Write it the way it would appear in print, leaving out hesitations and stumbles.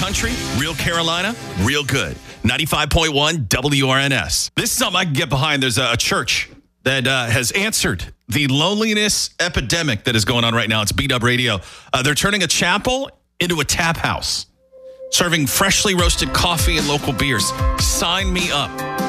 country, real Carolina, real good. 95.1 WRNS. This is something I can get behind. There's a church that has answered the loneliness epidemic that is going on right now. It's Beat Up Radio. They're turning a chapel into a tap house, serving freshly roasted coffee and local beers. Sign me up.